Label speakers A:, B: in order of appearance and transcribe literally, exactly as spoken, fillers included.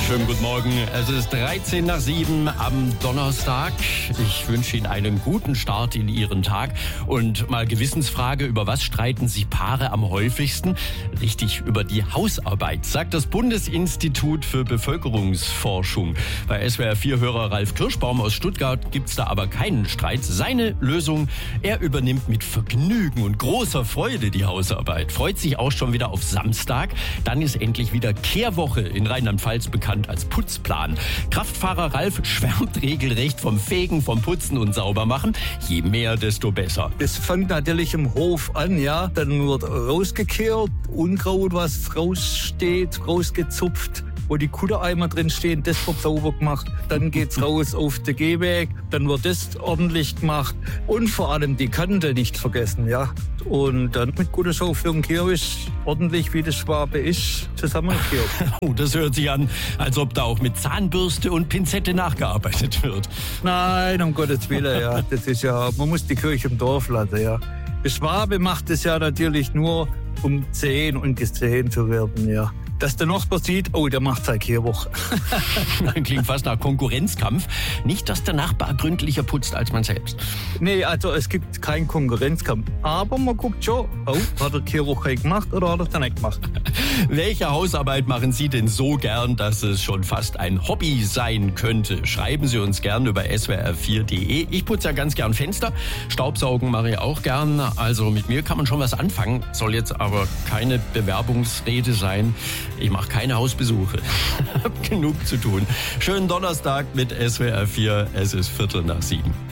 A: Schönen guten Morgen. Es ist dreizehn nach sieben am Donnerstag. Ich wünsche Ihnen einen guten Start in Ihren Tag. Und mal Gewissensfrage, über was streiten sich Paare am häufigsten? Richtig, über die Hausarbeit, sagt das Bundesinstitut für Bevölkerungsforschung. Bei S W R vier-Hörer Ralf Kirschbaum aus Stuttgart gibt's da aber keinen Streit. Seine Lösung, er übernimmt mit Vergnügen und großer Freude die Hausarbeit. Freut sich auch schon wieder auf Samstag. Dann ist endlich wieder Kehrwoche in Rheinland-Pfalz, bekannt als Putzplan. Kraftfahrer Ralf schwärmt regelrecht vom Fegen, vom Putzen und Saubermachen. Je mehr, desto besser.
B: Es fängt natürlich im Hof an, ja. Dann wird rausgekehrt, Unkraut, was raussteht, rausgezupft. Wo die Kuttereimer drin stehen, das wird sauber gemacht. Dann geht's raus auf den Gehweg, dann wird das ordentlich gemacht. Und vor allem die Kante nicht vergessen, ja. Und dann mit guter Show für den Kirch ordentlich, wie das Schwabe ist, zusammengekehrt.
A: Oh, das hört sich an, als ob da auch mit Zahnbürste und Pinzette nachgearbeitet wird.
B: Nein, um Gottes Willen, ja. Das ist ja, man muss die Kirche im Dorf lassen, ja. Der Schwabe macht es ja natürlich nur, um gesehen und gesehen zu werden, ja. Dass der Nachbar sieht, oh, der macht seit vier Wochen.
A: Klingt fast nach Konkurrenzkampf. Nicht, dass der Nachbar gründlicher putzt als man selbst.
B: Nee, also es gibt keinen Konkurrenzkampf. Aber man guckt schon, oh, hat er vier Wochen gemacht oder hat er es nicht gemacht?
A: Welche Hausarbeit machen Sie denn so gern, dass es schon fast ein Hobby sein könnte? Schreiben Sie uns gern über S W R vier punkt de. Ich putze ja ganz gern Fenster. Staubsaugen mache ich auch gern. Also mit mir kann man schon was anfangen. Soll jetzt aber keine Bewerbungsrede sein. Ich mache keine Hausbesuche. Hab genug zu tun. Schönen Donnerstag mit S W R vier. Es ist Viertel nach sieben.